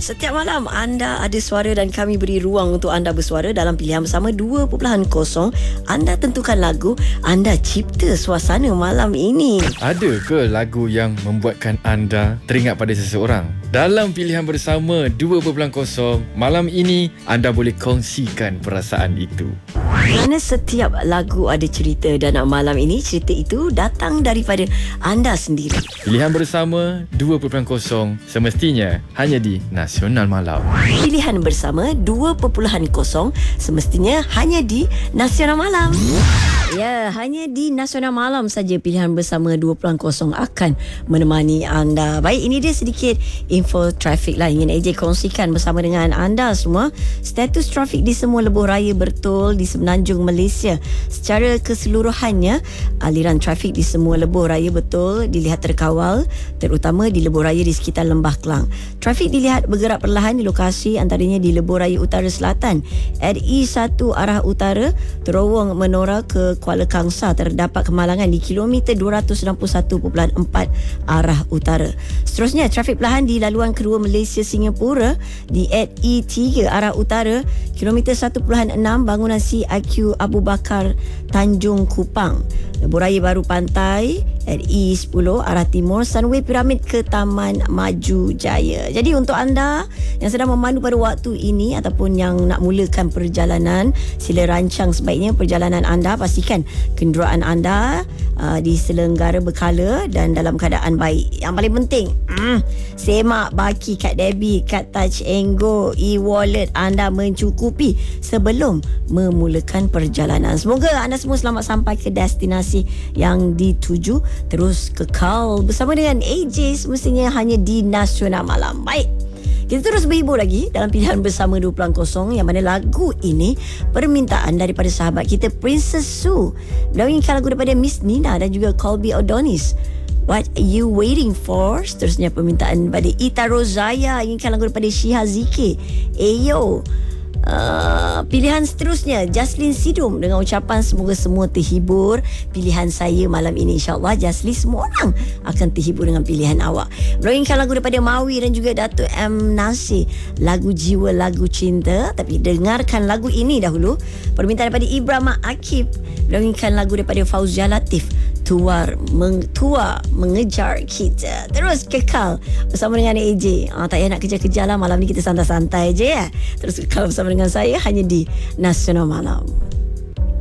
Setiap malam anda ada suara dan kami beri ruang untuk anda bersuara dalam pilihan bersama 2.0. Anda tentukan lagu, anda cipta suasana malam ini. Ada ke lagu yang membuatkan anda teringat pada seseorang? Dalam pilihan bersama 2.0 malam ini, anda boleh kongsikan perasaan itu. Kerana setiap lagu ada cerita dan malam ini cerita itu datang daripada anda sendiri. Pilihan bersama 2.0 semestinya hanya di Nasional Malam. Pilihan bersama 2.0 semestinya hanya di Nasional Malam. Ya, hanya di Nasional Malam saja pilihan bersama 2.0 akan menemani anda. Baik, ini dia sedikit info trafik lah ingin AJ kongsikan bersama dengan anda semua. Status trafik di semua lebuh raya betul di Semenanjung Malaysia. Secara keseluruhannya, aliran trafik di semua lebuh raya betul dilihat terkawal, terutama di lebuh raya di sekitar Lembah Kelang. Trafik dilihat bergerak perlahan di lokasi antaranya di lebuh raya utara selatan. RE1 arah utara terowong menora ke Kuala Kangsar terdapat kemalangan di kilometer 261.4 arah utara. Seterusnya, trafik perlahan di laluan kedua Malaysia Singapura di RE3 arah utara kilometer 1.6 bangunan CIQ Abu Bakar Tanjung Kupang. Lebuh Raya Baru Pantai RE10 arah timur Sunway Piramid ke Taman Maju Jaya. Jadi untuk anda yang sedang memandu pada waktu ini ataupun yang nak mulakan perjalanan, sila rancang sebaiknya perjalanan anda. Pastikan kenderaan anda diselenggara berkala dan dalam keadaan baik. Yang paling penting, semak baki kad debit, kad touch and go, e-wallet anda mencukupi sebelum memulakan perjalanan. Semoga anda semua selamat sampai ke destinasi yang dituju. Terus kekal bersama dengan AJ semestinya hanya di Nasional Malam. Baik, kita terus berhibur lagi dalam pilihan bersama 2.0 yang mana lagu ini permintaan daripada sahabat kita Princess Sue. Beliau inginkan lagu daripada Miss Nina dan juga Colby O'Donis. What are you waiting for? Seterusnya permintaan daripada Ita Rozaya, inginkan lagu daripada Syiha Zikir. Eyo. Pilihan seterusnya Jaslyn Sidum dengan ucapan semoga semua terhibur. Pilihan saya malam ini, insyaAllah Jaslyn, semua orang akan terhibur dengan pilihan awak. Berinkan lagu daripada Mawi dan juga Datuk M. Nasir, lagu Jiwa Lagu Cinta. Tapi dengarkan lagu ini dahulu, permintaan daripada Ibrahim Akif. Berinkan lagu daripada Fauzia Latif, Tua Mengejar Kita. Terus kekal bersama dengan AJ. Tak payah nak kejar-kejar lah, malam ni kita santai-santai je ya. Terus kekal bersama dengan saya hanya di Nasional Malam.